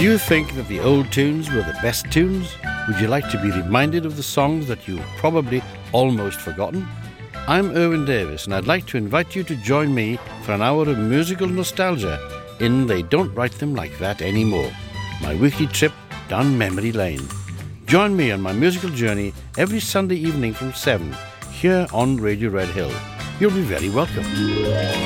Do you think that the old tunes were the best tunes? Would you like to be reminded of the songs that you've probably almost forgotten? I'm Erwin Davis, and I'd like to invite you to join me for an hour of musical nostalgia in They Don't Write Them Like That Anymore, my weekly trip down memory lane. Join me on my musical journey every Sunday evening from 7 here on Radio Red Hill. You'll be very welcome.